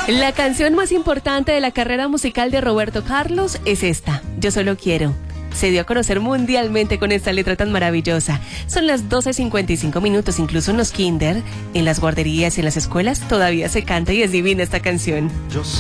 La canción más importante de la carrera musical de Roberto Carlos es esta, Yo Solo Quiero. Se dio a conocer mundialmente con esta letra tan maravillosa. Son las 12:55 minutos, incluso en los kinder, en las guarderías y en las escuelas todavía se canta y es divina esta canción.